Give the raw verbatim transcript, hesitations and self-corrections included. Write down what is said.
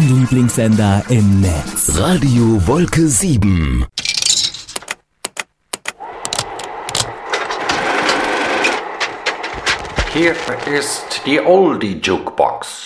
Lieblingssender im Netz. Radio Wolke sieben. Hier ist die Oldie Jukebox.